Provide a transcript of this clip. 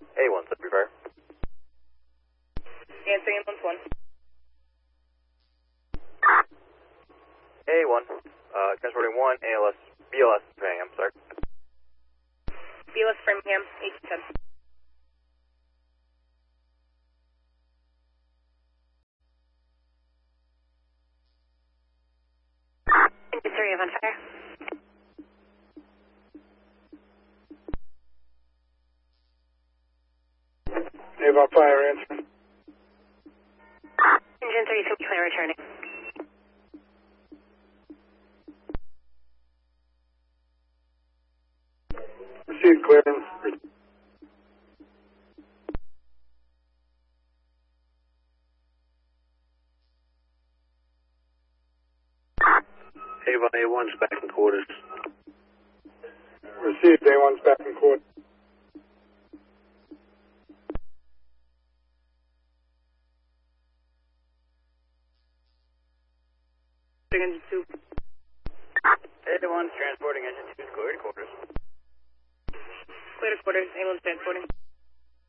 A1, set prepare. Answering ambulance 1. A1, transporting 1, BLS, Framingham, sorry. BLS Framingham, 810. Engine 3 on fire. Avon fire, answer. Engine 3 to clear returning. Received clearance. Avon A1's back in quarters. Received, A1's back in court. Engine 2. A1's transporting engine 2, clear to quarters. Clear to quarters, ambulance transporting.